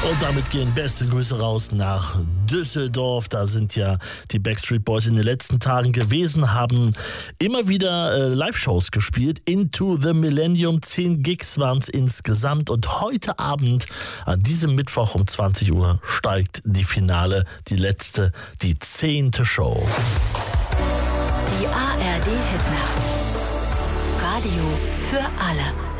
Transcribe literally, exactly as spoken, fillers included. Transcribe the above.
Und damit gehen beste Grüße raus nach Düsseldorf. Da sind ja die Backstreet Boys in den letzten Tagen gewesen, haben immer wieder äh, Live-Shows gespielt. Into the Millennium, zehn Gigs waren es insgesamt. Und heute Abend, an diesem Mittwoch um zwanzig Uhr, steigt die Finale, die letzte, die zehnte Show. Die A R D-Hitnacht. Radio für alle.